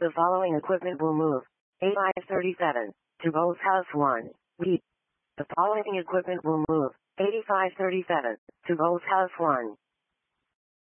The following equipment will move. 8537 to Bose House 1. Read. The following equipment will move. 8537 to Bose House 1.